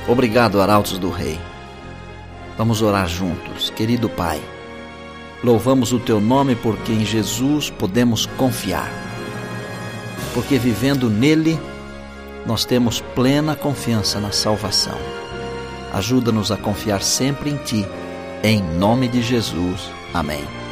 Obrigado, Arautos do Rei. Vamos orar juntos. Querido Pai, louvamos o Teu nome porque em Jesus podemos confiar. Porque vivendo nele, nós temos plena confiança na salvação. Ajuda-nos a confiar sempre em Ti. Em nome de Jesus. Amém.